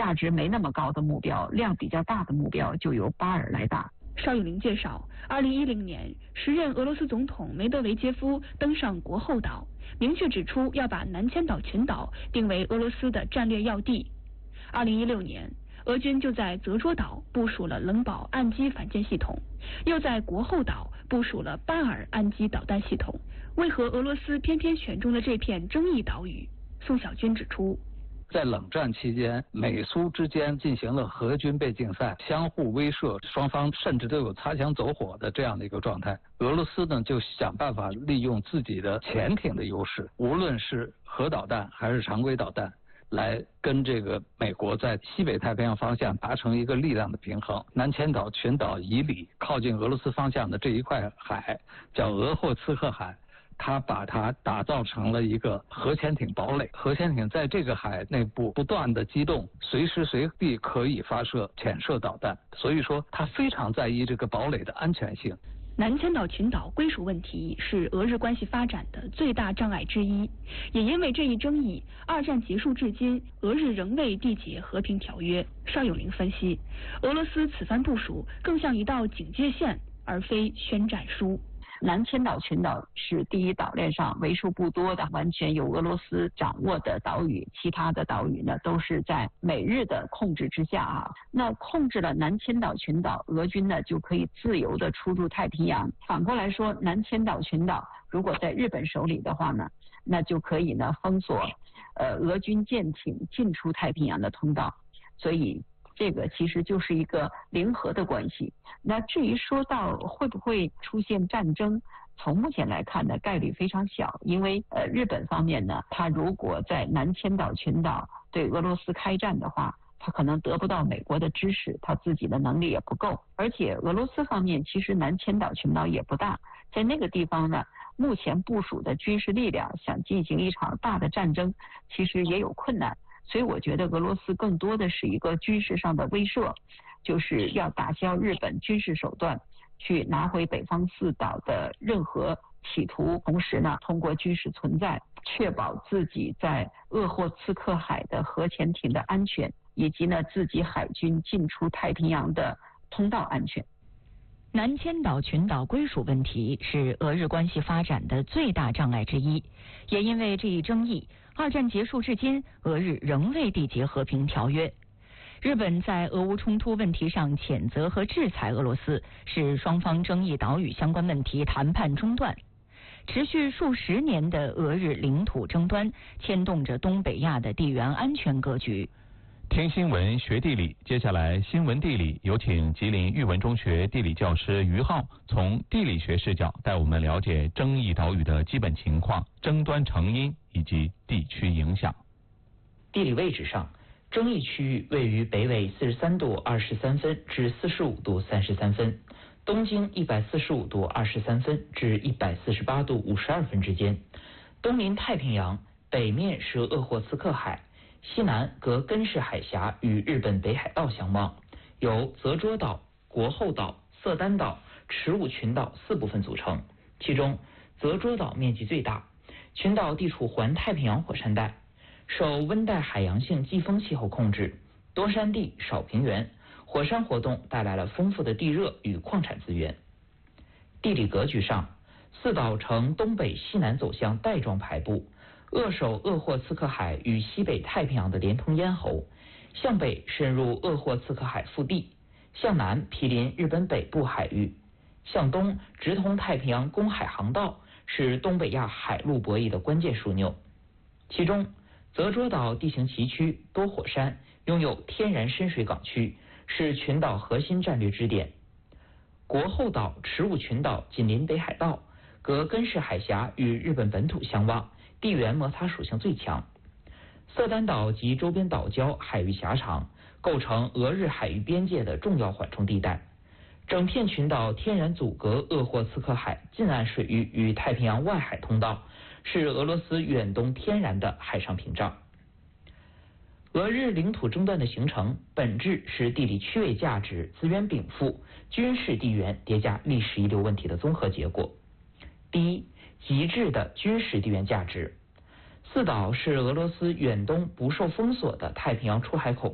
价值没那么高的目标，量比较大的目标就由巴尔来打。 邵永林介绍，2010年，时任俄罗斯总统梅德韦杰夫登上国后岛，明确指出要把南千岛群岛定为俄罗斯的战略要地。2016年，俄军就在泽捉岛部署了冷堡岸基反舰系统，又在国后岛部署了巴尔岸基导弹系统。为何俄罗斯偏偏选中了这片争议岛屿？宋晓军指出， 在冷战期间，美苏之间进行了核军备竞赛，相互威慑，双方甚至都有擦枪走火的这样的一个状态。俄罗斯呢就想办法利用自己的潜艇的优势，无论是核导弹还是常规导弹，来跟这个美国在西北太平洋方向达成一个力量的平衡。南千岛群岛以里靠近俄罗斯方向的这一块海叫鄂霍次克海，他把它打造成了一个核潜艇堡垒，核潜艇在这个海内部不断的机动，随时随地可以发射潜射导弹，所以说他非常在意这个堡垒的安全性。 南千岛群岛归属问题是俄日关系发展的最大障碍之一，也因为这一争议，二战结束至今，俄日仍未缔结和平条约。邵永林分析，俄罗斯此番部署更像一道警戒线，而非宣战书。 南千岛群岛是第一岛链上为数不多的完全由俄罗斯掌握的岛屿，其他的岛屿呢都是在美日的控制之下啊。那控制了南千岛群岛，俄军呢就可以自由的出入太平洋。反过来说，南千岛群岛如果在日本手里的话呢，那就可以呢封锁俄军舰艇进出太平洋的通道。所以这个其实就是一个零和的关系。那至于说到会不会出现战争，从目前来看呢，概率非常小，因为日本方面呢，他如果在南千岛群岛对俄罗斯开战的话，他可能得不到美国的支持，他自己的能力也不够。而且俄罗斯方面其实南千岛群岛也不大，在那个地方呢，目前部署的军事力量想进行一场大的战争，其实也有困难。所以我觉得俄罗斯更多的是一个军事上的威慑，就是要打消日本军事手段，去拿回北方四岛的任何企图，同时呢，通过军事存在，确保自己在鄂霍次克海的核潜艇的安全，以及呢自己海军进出太平洋的通道安全。 南千岛群岛归属问题是俄日关系发展的最大障碍之一，也因为这一争议，二战结束至今，俄日仍未缔结和平条约。日本在俄乌冲突问题上谴责和制裁俄罗斯，使双方争议岛屿相关问题谈判中断。持续数十年的俄日领土争端，牵动着东北亚的地缘安全格局。 听新闻学地理，接下来新闻地理有请吉林育文中学地理教师于浩从地理学视角带我们了解争议岛屿的基本情况、争端成因以及地区影响。 地理位置上，争议区域位于北纬43度23分至45度33分，东经145度23分至148度52分之间，东临太平洋，北面是鄂霍次克海，西南隔根室海峡与日本北海道相望，由泽捉岛、国后岛、色丹岛、池武群岛4部分组成，其中泽捉岛面积最大，群岛地处环太平洋火山带，受温带海洋性季风气候控制，多山地少平原，火山活动带来了丰富的地热与矿产资源。地理格局上，四岛呈东北西南走向带状排布，扼守鄂霍次克海与西北太平洋的连通咽喉，向北深入鄂霍次克海腹地，向南毗邻日本北部海域，向东直通太平洋公海航道，是东北亚海陆博弈的关键枢纽。其中，泽捉岛地形崎岖，多火山，拥有天然深水港区，是群岛核心战略支点。国后岛、池武群岛紧邻北海道，隔根室海峡与日本本土相望，地缘摩擦属性最强。色丹岛及周边岛礁海域狭长，构成俄日海域边界的重要缓冲地带。整片群岛天然阻隔鄂霍次克海近岸水域与太平洋外海通道，是俄罗斯远东天然的海上屏障。俄日领土争端的形成，本质是地理区位价值、资源禀赋、军事地缘叠加历史遗留问题的综合结果。第一，极致的军事地缘价值。四岛是俄罗斯远东不受封锁的太平洋出海口。